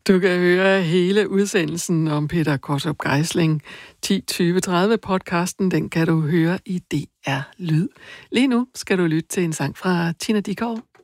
Du kan høre hele udsendelsen om Peter Qvortrup Geisling 10-20-30 podcasten. Den kan du høre i DR Lyd. Lige nu skal du lytte til en sang fra Tina Dickow.